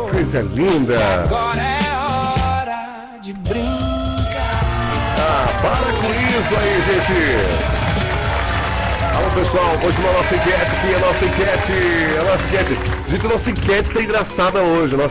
coisa linda. Agora é hora de brincar. Ah, para com isso aí, gente. Alô, pessoal, continua a nossa enquete aqui, a nossa enquete. Gente, a nossa enquete tá engraçada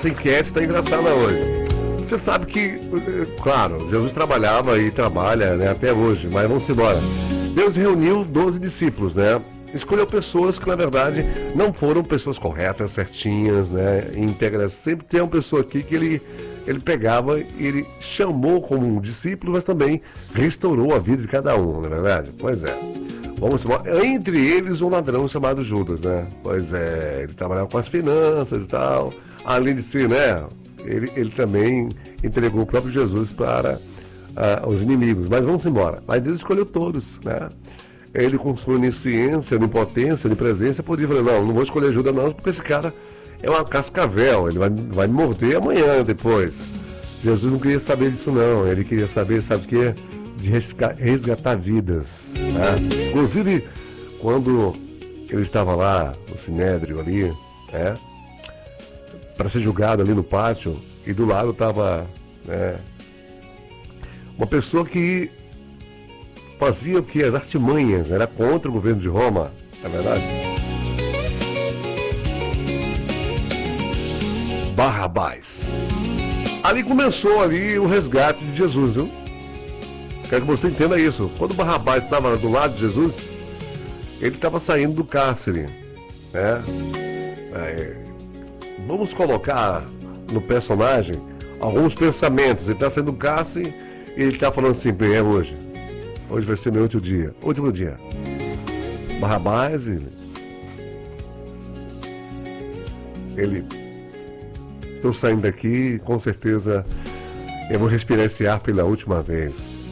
hoje. Você sabe que, claro, Jesus trabalhava e trabalha, né, até hoje, mas vamos embora. Deus reuniu 12 discípulos, né? Escolheu pessoas que, na verdade, não foram pessoas corretas, certinhas, né? Íntegras. Sempre tem uma pessoa aqui que ele pegava e ele chamou como um discípulo, mas também restaurou a vida de cada um, não é verdade? Pois é. Vamos embora. Entre eles, um ladrão chamado Judas, né? Pois é, ele trabalhava com as finanças e tal. Além de ser, né? Ele também entregou o próprio Jesus para os inimigos. Mas vamos embora. Mas Deus escolheu todos, né? Ele, com sua onisciência, onipotência, onipresença, podia falar, não vou escolher Judas não, porque esse cara é uma cascavel, ele vai me morder amanhã, depois. Jesus não queria saber disso não, ele queria saber, sabe o quê? De resgatar vidas. Né? Inclusive, quando ele estava lá, no Sinédrio ali, para ser julgado ali no pátio, e do lado estava uma pessoa que fazia o que? As artimanhas, era contra o governo de Roma, é verdade? Barrabás. Ali começou ali o resgate de Jesus, viu? Quero que você entenda isso. Quando Barrabás estava do lado de Jesus, ele estava saindo do cárcere, né? Vamos colocar no personagem alguns pensamentos. Ele está saindo do cárcere e ele está falando assim, bem, é hoje. Hoje vai ser meu último dia. Barrabás, ele estou saindo daqui, com certeza eu vou respirar esse ar pela última vez.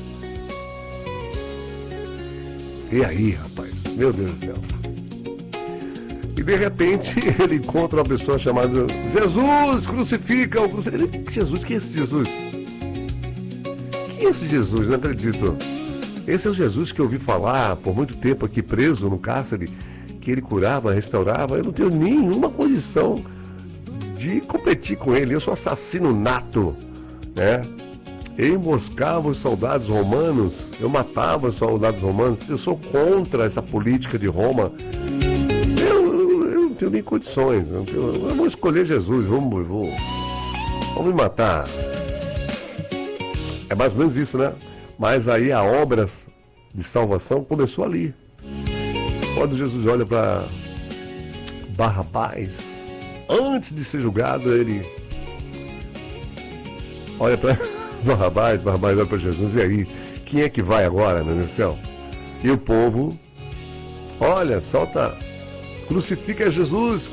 E aí, rapaz? Meu Deus do céu. E de repente ele encontra uma pessoa chamada Jesus, crucifica-o. Jesus, quem é esse Jesus? Quem é esse Jesus? Não acredito. Esse é o Jesus que eu ouvi falar por muito tempo aqui preso no cárcere, que ele curava, restaurava. Eu não tenho nenhuma condição de competir com ele. Eu sou assassino nato, né? Eu emboscava os soldados romanos, eu matava os soldados romanos. Eu sou contra essa política de Roma. Eu não tenho nem condições. Eu vou escolher Jesus, vou me matar. É mais ou menos isso, né? Mas aí a obra de salvação começou ali. Quando Jesus olha para Barrabás, antes de ser julgado, ele olha para Barrabás olha para Jesus, e aí, quem é que vai agora, meu Deus do céu? E o povo, olha, solta, crucifica Jesus.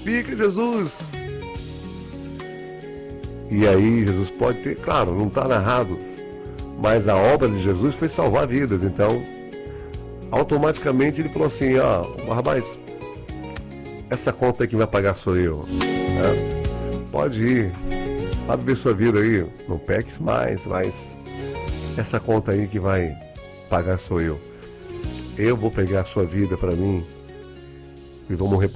E aí Jesus pode ter, claro, não está narrado, mas a obra de Jesus foi salvar vidas. Então, automaticamente ele falou assim, Barrabás, essa conta aí que vai pagar sou eu, né? Pode ir, vai viver sua vida aí, não peques mais, mas essa conta aí que vai pagar sou eu. Eu vou pegar a sua vida para mim e vou morrer